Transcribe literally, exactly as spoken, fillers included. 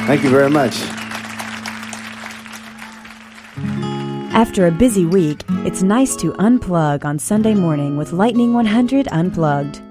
Thank you very much. After a busy week, it's nice to unplug on Sunday morning with Lightning one hundred Unplugged.